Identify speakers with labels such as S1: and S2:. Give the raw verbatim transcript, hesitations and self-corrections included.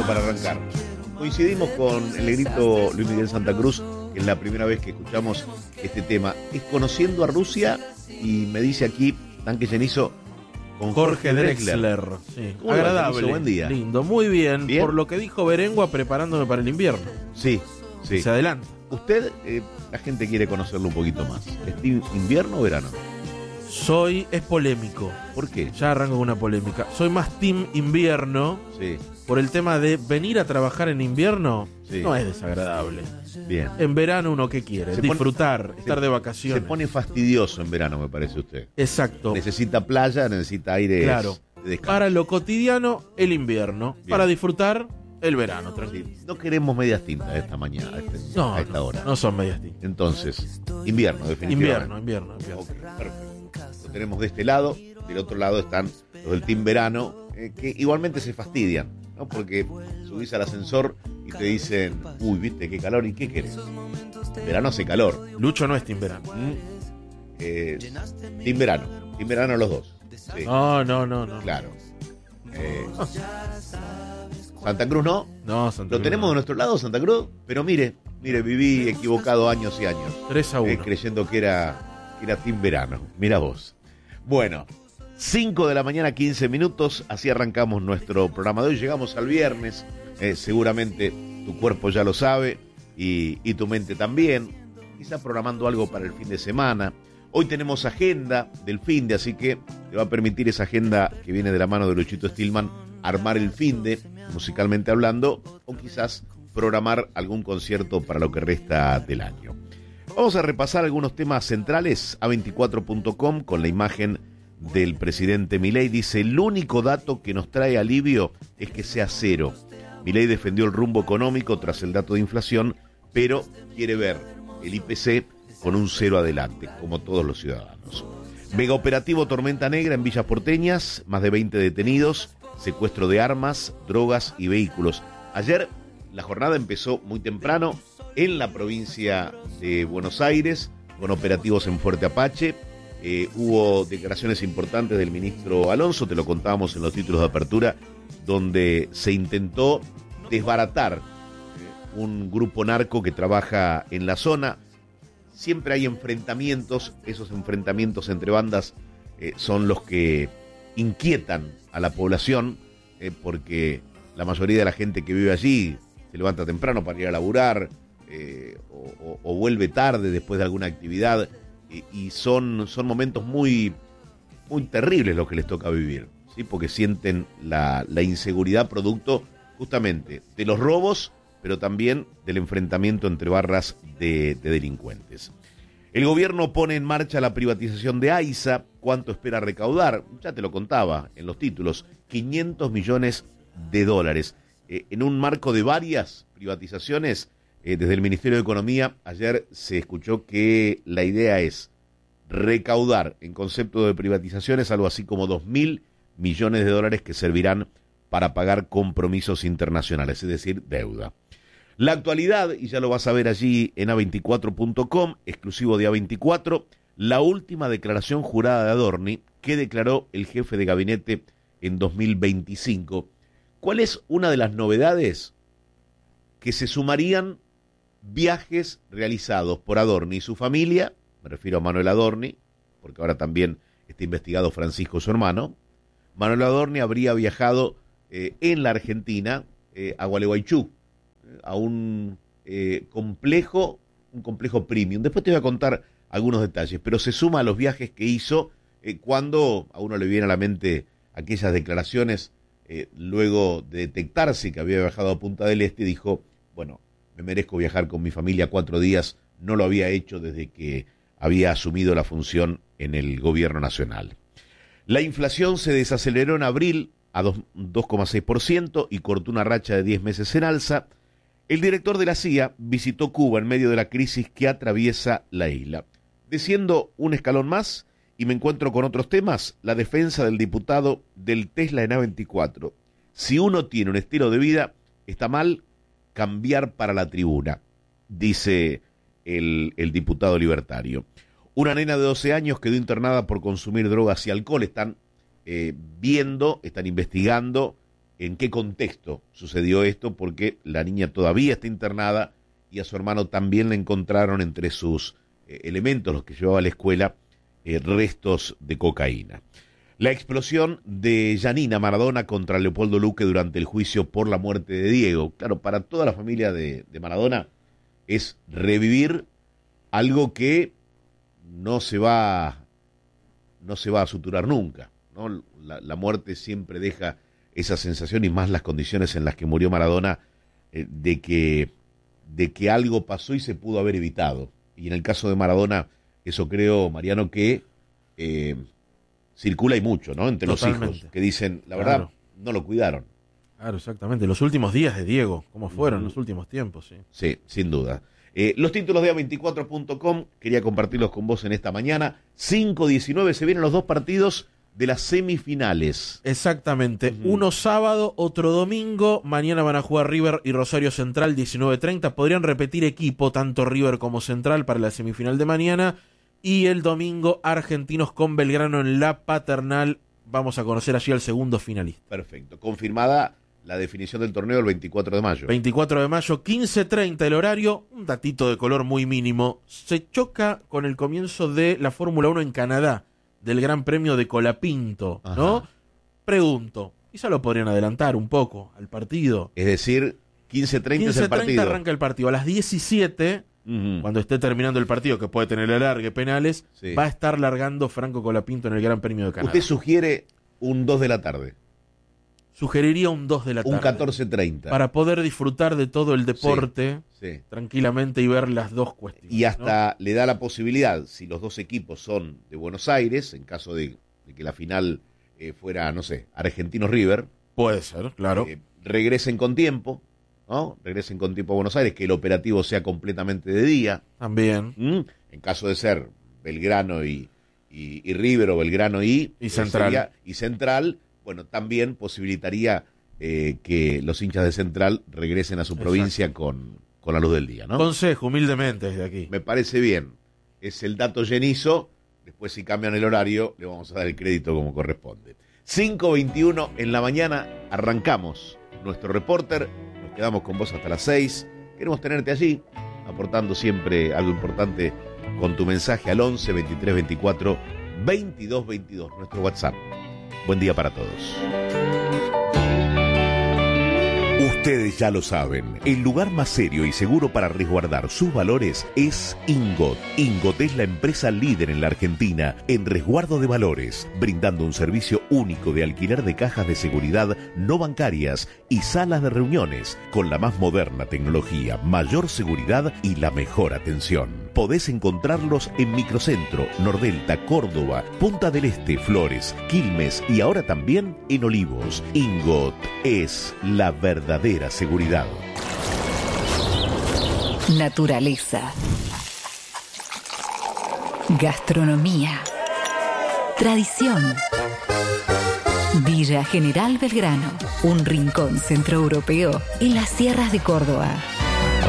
S1: para arrancar. Coincidimos con el negrito Luis Miguel Santa Cruz, que es la primera vez que escuchamos este tema. Es Conociendo a Rusia, y me dice aquí Tanque Llenizo con
S2: Jorge, Jorge Drexler. Drexler. Sí. Agradable,
S1: buen día.
S2: Lindo, muy bien.
S1: bien.
S2: Por lo que dijo Berengua, preparándome para el invierno.
S1: Sí, sí.
S2: Se adelanta.
S1: Usted, eh, la gente quiere conocerlo un poquito más. ¿Es invierno o verano?
S2: Soy, es polémico.
S1: ¿Por qué?
S2: Ya arranco con una polémica. Soy más team invierno.
S1: Sí.
S2: Por el tema de venir a trabajar en invierno, sí. No es desagradable.
S1: Bien.
S2: En verano uno, ¿qué quiere?
S1: Se
S2: Disfrutar,
S1: pone,
S2: estar
S1: se,
S2: de vacaciones.
S1: Se pone fastidioso en verano, me parece usted.
S2: Exacto.
S1: Necesita playa, necesita aire.
S2: Claro.
S1: De
S2: para lo cotidiano, el invierno. Bien. Para disfrutar, el verano, tranquilo.
S1: Sí. No queremos medias tintas esta mañana, a, este,
S2: no,
S1: a esta
S2: no,
S1: hora.
S2: No son medias tintas.
S1: Entonces, invierno, definitivamente.
S2: Invierno, invierno, invierno.
S1: Okay, perfecto. Lo tenemos de este lado. Del otro lado están los del team verano, eh, que igualmente se fastidian, ¿no? Porque subís al ascensor y te dicen, uy, viste qué calor, ¿y qué querés? Verano hace calor.
S2: Lucho no es team verano.
S1: ¿Mm? Eh, team verano. Team verano los dos. Sí.
S2: No, no, no, no.
S1: Claro. Eh, Santa Cruz no.
S2: No, Santa
S1: Lo
S2: Cruz
S1: tenemos
S2: no.
S1: de nuestro lado, Santa Cruz. Pero mire, mire, viví equivocado años y años.
S2: tres a uno.
S1: Eh, creyendo que era, que era team verano. Mira vos. Bueno. cinco de la mañana, quince minutos, así arrancamos nuestro programa de hoy. Llegamos al viernes, eh, seguramente tu cuerpo ya lo sabe y, y tu mente también, quizá programando algo para el fin de semana. Hoy tenemos agenda del fin de, así que te va a permitir esa agenda que viene de la mano de Luchito Stillman armar el fin de, musicalmente hablando, o quizás programar algún concierto para lo que resta del año. Vamos a repasar algunos temas centrales, a veinticuatro punto com, con la imagen del presidente Milei. Dice, el único dato que nos trae alivio es que sea cero. Milei defendió el rumbo económico tras el dato de inflación, pero quiere ver el I P C con un cero adelante, como todos los ciudadanos. Mega operativo Tormenta Negra en Villas Porteñas, más de veinte detenidos, secuestro de armas, drogas y vehículos. Ayer la jornada empezó muy temprano en la provincia de Buenos Aires, con operativos en Fuerte Apache. Eh, hubo declaraciones importantes del ministro Alonso, te lo contábamos en los títulos de apertura, donde se intentó desbaratar eh, un grupo narco que trabaja en la zona. Siempre hay enfrentamientos, esos enfrentamientos entre bandas eh, son los que inquietan a la población, eh, porque la mayoría de la gente que vive allí se levanta temprano para ir a laburar, eh, o, o, o vuelve tarde después de alguna actividad. Y son, son momentos muy, muy terribles los que les toca vivir, ¿sí? Porque sienten la, la inseguridad producto justamente de los robos, pero también del enfrentamiento entre barras de, de delincuentes. El gobierno pone en marcha la privatización de AISA. ¿Cuánto espera recaudar? Ya te lo contaba en los títulos, quinientos millones de dólares. Eh, en un marco de varias privatizaciones, Eh, desde el Ministerio de Economía, ayer se escuchó que la idea es recaudar en concepto de privatizaciones algo así como dos mil millones de dólares que servirán para pagar compromisos internacionales, es decir, deuda. La actualidad, y ya lo vas a ver allí en a veinticuatro punto com, exclusivo de a veinticuatro, la última declaración jurada de Adorni, que declaró el jefe de gabinete en dos mil veinticinco. ¿Cuál es una de las novedades? Que se sumarían viajes realizados por Adorni y su familia, me refiero a Manuel Adorni, porque ahora también está investigado Francisco, su hermano. Manuel Adorni habría viajado eh, en la Argentina eh, a Gualeguaychú, eh, a un eh, complejo, un complejo premium. Después te voy a contar algunos detalles, pero se suma a los viajes que hizo eh, cuando a uno le viene a la mente aquellas declaraciones, eh, luego de detectarse que había viajado a Punta del Este, dijo, bueno, me merezco viajar con mi familia cuatro días, no lo había hecho desde que había asumido la función en el gobierno nacional. La inflación se desaceleró en abril a dos coma seis por ciento y cortó una racha de diez meses en alza. El director de la C I A visitó Cuba en medio de la crisis que atraviesa la isla. Desciendo un escalón más y me encuentro con otros temas, la defensa del diputado del Tesla en a veinticuatro. Si uno tiene un estilo de vida, está mal cambiar para la tribuna, dice el, el diputado libertario. Una nena de doce años quedó internada por consumir drogas y alcohol. Están eh, viendo, están investigando en qué contexto sucedió esto, porque la niña todavía está internada y a su hermano también le encontraron entre sus eh, elementos, los que llevaba a la escuela, eh, restos de cocaína. La explosión de Janina Maradona contra Leopoldo Luque durante el juicio por la muerte de Diego. Claro, para toda la familia de, de Maradona es revivir algo que no se va, no se va a suturar nunca, ¿no? La, la muerte siempre deja esa sensación, y más las condiciones en las que murió Maradona, eh, de que, de que algo pasó y se pudo haber evitado. Y en el caso de Maradona, eso creo, Mariano, que eh, circula y mucho, ¿no? Entre Totalmente. Los hijos, que dicen, la verdad, claro, no lo cuidaron.
S2: Claro, exactamente. Los últimos días de Diego, ¿cómo fueron uh-huh. los últimos tiempos? Sí,
S1: sí, sin duda. Eh, los títulos de A veinticuatro punto com, quería compartirlos con vos en esta mañana. cinco diecinueve se vienen los dos partidos de las semifinales.
S2: Exactamente. Uh-huh. Uno sábado, otro domingo. Mañana van a jugar River y Rosario Central, diecinueve treinta. Podrían repetir equipo, tanto River como Central, para la semifinal de mañana. Y el domingo, Argentinos con Belgrano en La Paternal. Vamos a conocer allí al segundo finalista.
S1: Perfecto. Confirmada la definición del torneo el veinticuatro de mayo.
S2: veinticuatro de mayo, quince treinta el horario. Un datito de color muy mínimo. Se choca con el comienzo de la Fórmula uno en Canadá, del Gran Premio de Colapinto, ¿no? Ajá. Pregunto, quizá lo podrían adelantar un poco al partido.
S1: Es decir, quince treinta es el partido.
S2: quince treinta arranca el partido. A las diecisiete, uh-huh. cuando esté terminando el partido, que puede tener alargue, penales, sí. va a estar largando Franco Colapinto en el Gran Premio de Canadá.
S1: Usted sugiere un dos de la tarde.
S2: Sugeriría un dos de la tarde.
S1: Un catorce treinta.
S2: Para poder disfrutar de todo el deporte sí, sí. tranquilamente y ver las dos cuestiones.
S1: Y hasta ¿no? le da la posibilidad, si los dos equipos son de Buenos Aires, en caso de, de que la final eh, fuera, no sé, Argentinos River.
S2: Puede ser, claro.
S1: Eh, regresen con tiempo, ¿no? Regresen con tiempo a Buenos Aires, que el operativo sea completamente de día.
S2: También.
S1: ¿Mm? En caso de ser Belgrano y, y, y River o Belgrano y...
S2: Y Central.
S1: Sería, y Central... Bueno, también posibilitaría eh, que los hinchas de Central regresen a su Exacto. provincia con, con la luz del día, ¿no?
S2: Consejo, humildemente, desde aquí.
S1: Me parece bien. Es el dato llenizo. Después, si cambian el horario, le vamos a dar el crédito como corresponde. cinco veintiuno en la mañana, arrancamos nuestro reporter. Nos quedamos con vos hasta las seis. Queremos tenerte allí, aportando siempre algo importante con tu mensaje al once, veintitrés, veinticuatro, veintidós, veintidós, nuestro WhatsApp. Buen día para todos.
S3: Ustedes ya lo saben, el lugar más serio y seguro para resguardar sus valores es Ingot. Ingot es la empresa líder en la Argentina en resguardo de valores, brindando un servicio único de alquiler de cajas de seguridad no bancarias y salas de reuniones, con la más moderna tecnología, mayor seguridad y la mejor atención. Podés encontrarlos en Microcentro, Nordelta, Córdoba, Punta del Este, Flores, Quilmes y ahora también en Olivos. Ingot es la verdadera seguridad.
S4: Naturaleza. Gastronomía. Tradición. Villa General Belgrano, un rincón centroeuropeo en las sierras de Córdoba.